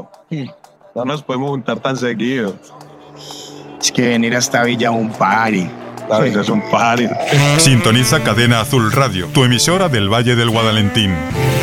pero no nos podemos juntar tan seguido. Es que venir a esta villa es un party. La villa es un party. Sintoniza Cadena Azul Radio, tu emisora del Valle del Guadalentín.